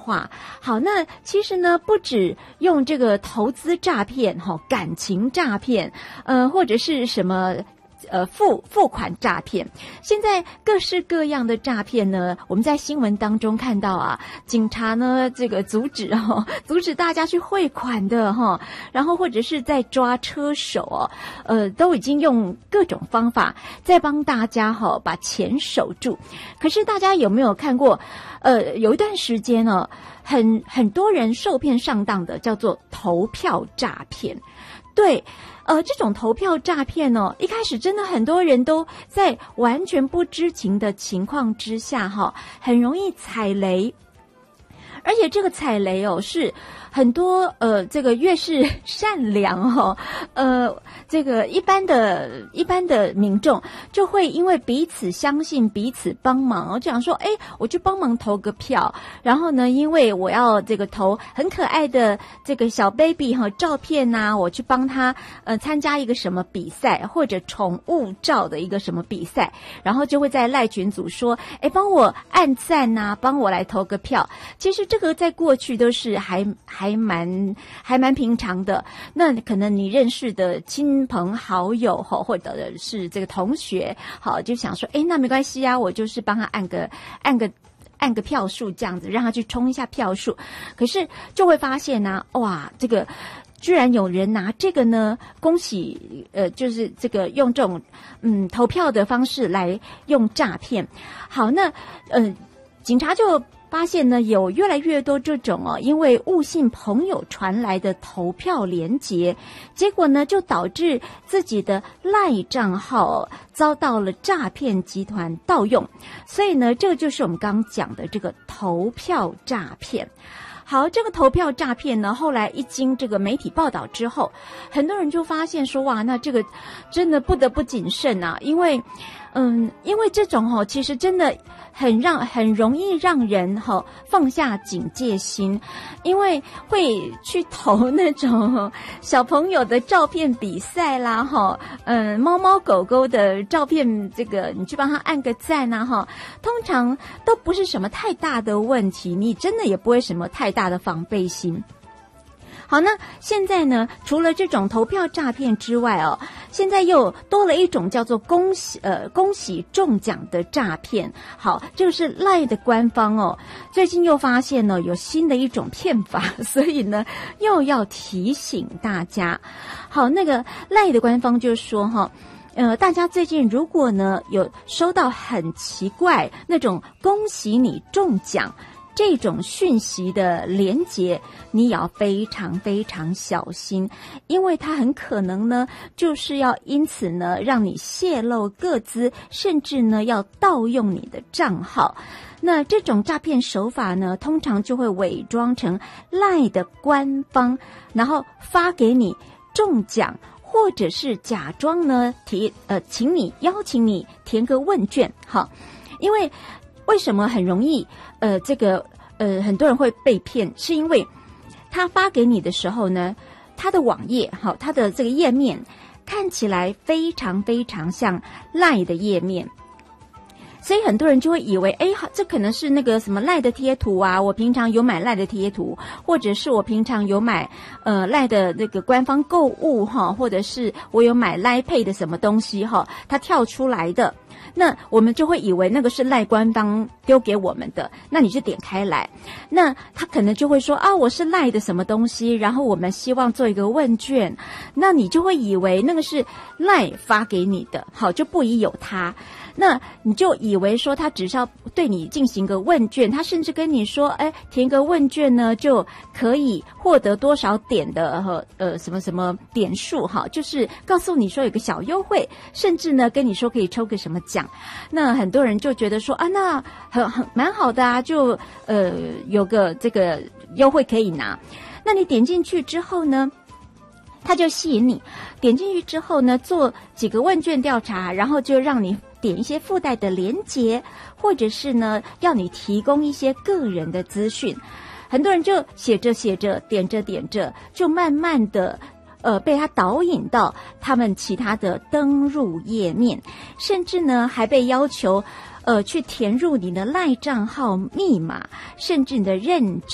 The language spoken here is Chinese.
话。好，那其实呢，不止用这个投资诈骗、感情诈骗，或者是什么。付款诈骗，现在各式各样的诈骗呢，我们在新闻当中看到啊，警察呢这个阻止大家去汇款的然后或者是在抓车手都已经用各种方法在帮大家把钱守住。可是大家有没有看过有一段时间呢，很多人受骗上当的叫做投票诈骗。对，这种投票诈骗一开始真的很多人都在完全不知情的情况之下很容易踩雷。而且这个踩雷是很多这个越是善良这个一般的民众就会因为彼此相信彼此帮忙就想说我去帮忙投个票，然后呢因为我要这个投很可爱的这个小 baby 照片啊，我去帮他参加一个什么比赛或者宠物照的一个什么比赛，然后就会在赖群组说帮我按赞啊，帮我来投个票。其实这个在过去都是还蛮平常的。那可能你认识的亲朋好友或者是这个同学就想说那没关系啊，我就是帮他按个票数这样子，让他去冲一下票数。可是就会发现呢哇，这个居然有人拿这个呢，恭喜就是这个用这种投票的方式来用诈骗。好，那警察就发现呢，有越来越多这种因为误信朋友传来的投票连结，结果呢就导致自己的赖账号遭到了诈骗集团盗用。所以呢，这个就是我们刚刚讲的这个投票诈骗。好，这个投票诈骗呢，后来一经这个媒体报道之后，很多人就发现说哇，那这个真的不得不谨慎啊，因为这种其实真的很容易让人放下警戒心，因为会去投那种小朋友的照片比赛啦猫猫狗狗的照片，这个你去帮他按个赞啊通常都不是什么太大的问题，你真的也不会什么太大的防备心。好，那现在呢，除了这种投票诈骗之外现在又多了一种叫做恭喜中奖的诈骗。好，这个是赖的官方最近又发现呢有新的一种骗法，所以呢又要提醒大家。好，那个赖的官方就说大家最近如果呢有收到很奇怪那种恭喜你中奖这种讯息的连结，你也要非常非常小心，因为它很可能呢就是要因此呢让你泄露个资，甚至呢要盗用你的账号。那这种诈骗手法呢，通常就会伪装成赖的官方，然后发给你中奖，或者是假装呢邀请你填个问卷。好，因为什么很容易很多人会被骗，是因为他发给你的时候呢，他的网页他的这个页面看起来非常非常像 LINE 的页面，所以很多人就会以为这可能是那个什么 LINE 的贴图啊，我平常有买 LINE 的贴图，或者是我平常有买LINE 的那个官方购物或者是我有买 LINE Pay 的什么东西它跳出来的。那我们就会以为那个是赖官方丢给我们的，那你就点开来，那他可能就会说我是赖的什么东西，然后我们希望做一个问卷，那你就会以为那个是赖发给你的，好，就不疑有他。那你就以为说他只是要对你进行个问卷，他甚至跟你说填个问卷呢就可以获得多少点的什么什么点数就是告诉你说有个小优惠，甚至呢跟你说可以抽个什么奖。那很多人就觉得说那蛮好的啊，就有个这个优惠可以拿。那你点进去之后呢，他就吸引你点进去之后呢，做几个问卷调查，然后就让你点一些附带的连结，或者是呢要你提供一些个人的资讯。很多人就写着点着就慢慢的被他导引到他们其他的登入页面，甚至呢还被要求去填入你的LINE账号密码，甚至你的认证